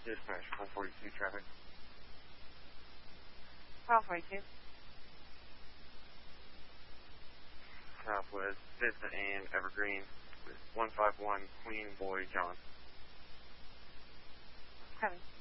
Dispatch 442 traffic. 1242. Southwest 5th and Evergreen with 151 Queen Boy John. 7.